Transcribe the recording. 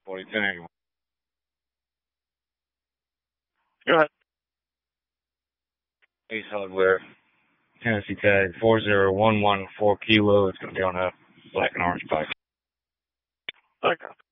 4010. Go ahead. Ace Hardware, Tennessee tag 40114 kilo. It's going to be on a black and orange bike. Okay.